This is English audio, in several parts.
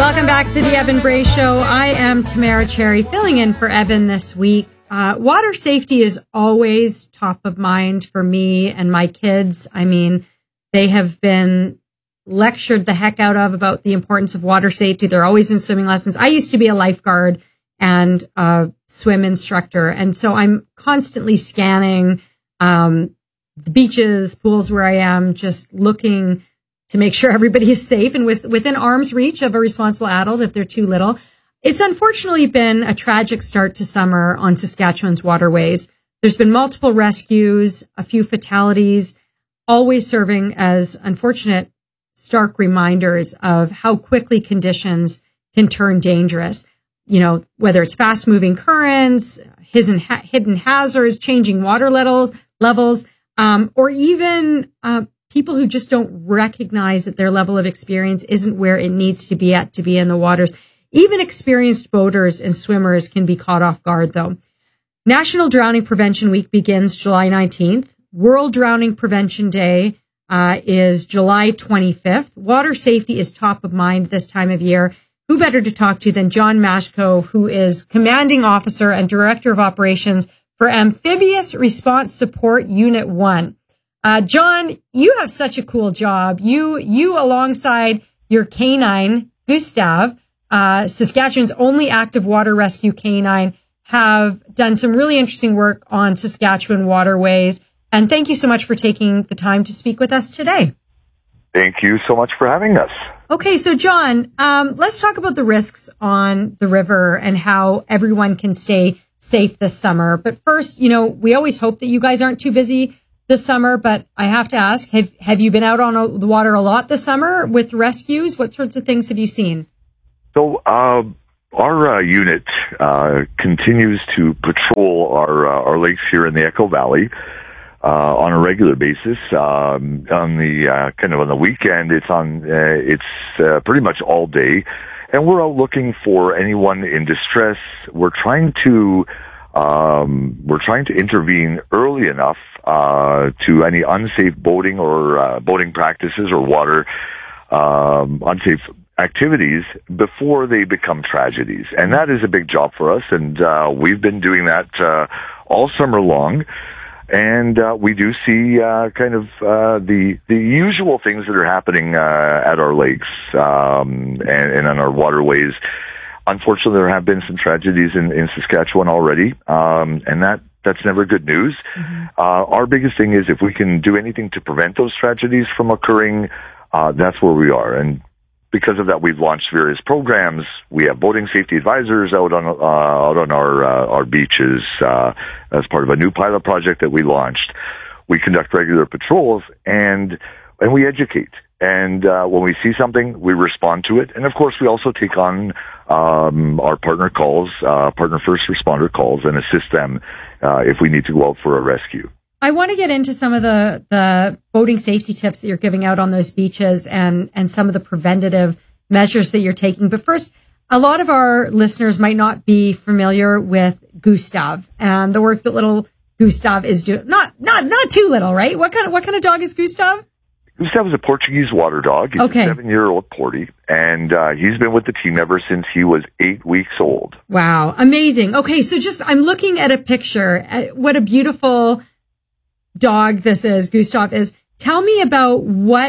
Welcome back to the Evan Bray Show. I am Tamara Cherry, filling in for Evan this week. Water safety is always top of mind for me and my kids. I mean, they have been lectured the heck out of about the importance of water safety. They're always in swimming lessons. I used to be a lifeguard and a swim instructor, and so I'm constantly scanning the beaches, pools where I am, just looking to make sure everybody is safe and within arm's reach of a responsible adult if they're too little. It's unfortunately been a tragic start to summer on Saskatchewan's waterways. There's been multiple rescues, a few fatalities, always serving as unfortunate, stark reminders of how quickly conditions can turn dangerous. You know, whether it's fast-moving currents, hidden hazards, changing water levels, or even people who just don't recognize that their level of experience isn't where it needs to be in the waters. Even experienced boaters and swimmers can be caught off guard, though. National Drowning Prevention Week begins July 19th. World Drowning Prevention Day is July 25th. Water safety is top of mind this time of year. Who better to talk to than John Mashko, who is Commanding Officer and Director of Operations for Amphibious Response Support Unit 1. John, you have such a cool job. You alongside your canine, Gustav, Saskatchewan's only active water rescue canine, have done some really interesting work on Saskatchewan waterways. And thank you so much for taking the time to speak with us today. Thank you so much for having us. Okay, so John, let's talk about the risks on the river and how everyone can stay safe this summer. But first, you know, we always hope that you guys aren't too busy this summer, but I have to ask, have you been out on the water a lot this summer with rescues? What sorts of things have you seen? So our unit continues to patrol our lakes here in the Echo Valley on a regular basis. On the weekend, it's pretty much all day, and we're out looking for anyone in distress. We're trying to intervene early enough to any unsafe boating or boating practices or water unsafe activities before they become tragedies. And that is a big job for us, and we've been doing that all summer long. And we do see the usual things that are happening at our lakes and on our waterways. Unfortunately, there have been some tragedies in Saskatchewan already, and that's never good news. Mm-hmm. Our biggest thing is if we can do anything to prevent those tragedies from occurring, that's where we are. And because of that, we've launched various programs. We have boating safety advisors out on our beaches as part of a new pilot project that we launched. We conduct regular patrols and we educate. And when we see something, we respond to it. And of course, we also take on our partner calls, partner first responder calls, and assist them if we need to go out for a rescue. I want to get into some of the boating safety tips that you're giving out on those beaches and some of the preventative measures that you're taking. But first, a lot of our listeners might not be familiar with Gustav and the work that little Gustav is doing. Not too little, right? What kind of dog is Gustav? Gustav is a Portuguese water dog. He's a 7-year-old Porty, and he's been with the team ever since he was 8 weeks old. Wow, amazing. Okay, so I'm looking at a picture. What a beautiful dog this is, Gustav is. Tell me about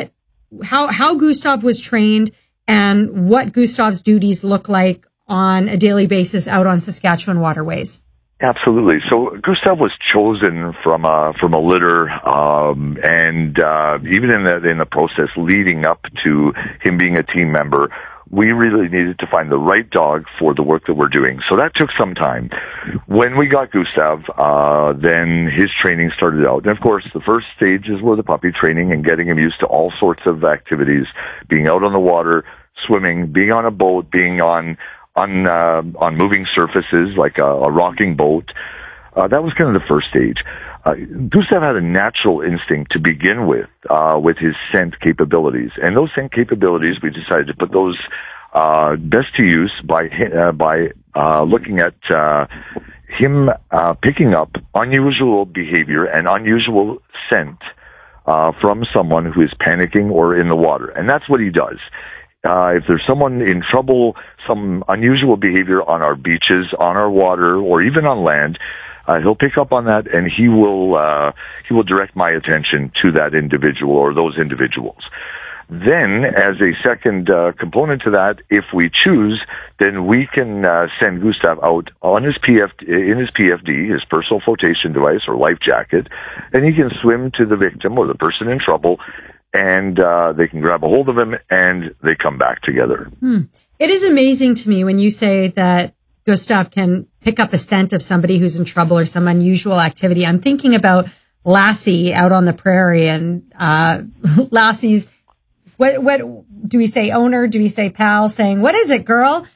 how Gustav was trained and what Gustav's duties look like on a daily basis out on Saskatchewan waterways. Absolutely. So Gustav was chosen from a litter, and even in the process leading up to him being a team member, we really needed to find the right dog for the work that we're doing. So that took some time. When we got Gustav, then his training started out. And of course, the first stages were the puppy training and getting him used to all sorts of activities, being out on the water, swimming, being on a boat, being on moving surfaces like a rocking boat. That was kind of the first stage. Gustav had a natural instinct to begin with his scent capabilities. And those scent capabilities, we decided to put those best to use by looking at him picking up unusual behavior and unusual scent from someone who is panicking or in the water. And that's what he does. if there's someone in trouble, some unusual behavior on our beaches, on our water, or even on land, he'll pick up on that, and he will direct my attention to that individual or those individuals. Then, as a second component to that, if we choose, then we can send Gustav out on his in his PFD, his personal flotation device or life jacket, and he can swim to the victim or the person in trouble, and they can grab a hold of him, and they come back together. It is amazing to me when you say that Gustav can pick up the scent of somebody who's in trouble or some unusual activity. I'm thinking about Lassie out on the prairie, and Lassie's, what do we say, owner? Do we say pal, saying, "What is it, girl?"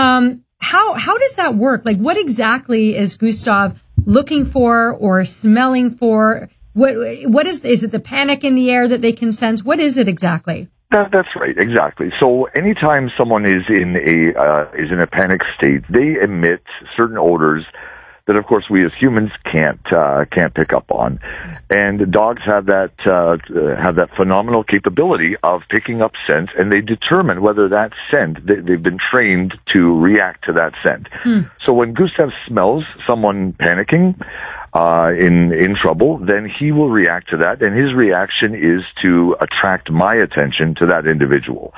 How does that work? Like, what exactly is Gustav looking for or smelling for? What is it the panic in the air that they can sense? What is it exactly? That's right, exactly. So anytime someone is in a panic state, they emit certain odors that, of course, we as humans can't pick up on, and dogs have that phenomenal capability of picking up scent, and they determine whether that scent, they've been trained to react to that scent. So when Gustav smells someone panicking, in trouble, then he will react to that, and his reaction is to attract my attention to that individual.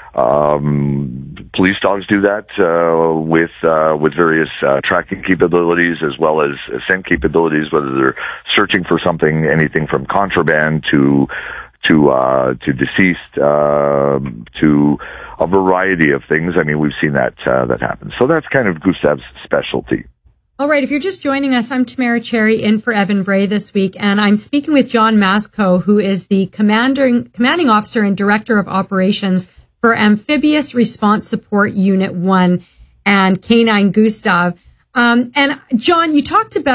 Police dogs do that with various tracking capabilities as well as scent capabilities, whether they're searching for something, anything from contraband to deceased, to a variety of things. I mean, we've seen that happen. So that's kind of Gustav's specialty. All right. If you're just joining us, I'm Tamara Cherry in for Evan Bray this week, and I'm speaking with John Masco, who is the commanding officer and director of operations for Amphibious Response Support Unit 1 and Canine Gustav. And John, you talked about